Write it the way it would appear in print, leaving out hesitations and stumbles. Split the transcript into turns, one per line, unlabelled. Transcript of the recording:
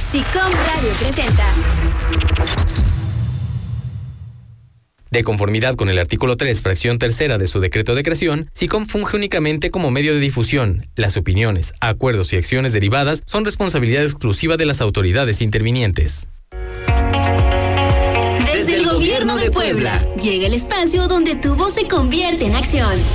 SICOM Radio presenta.
De conformidad con el artículo 3, fracción tercera de su decreto de creación, SICOM funge únicamente como medio de difusión. Las opiniones, acuerdos y acciones derivadas son responsabilidad exclusiva de las autoridades intervinientes.
Desde el Gobierno de Puebla, llega el espacio donde tu voz se convierte en acción.